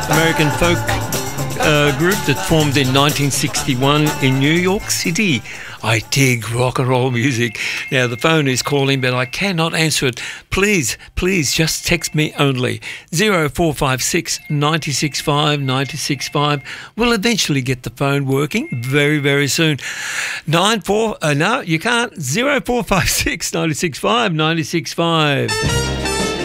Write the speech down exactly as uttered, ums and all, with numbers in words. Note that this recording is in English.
American folk uh, group that formed in nineteen sixty-one in New York City. I dig rock and roll music. Now, the phone is calling, but I cannot answer it. Please, please just text me only. zero four five six, nine six five, nine six five. We'll eventually get the phone working very, very soon. Nine four, uh, no, you can't. zero four five six, nine six five, nine six five.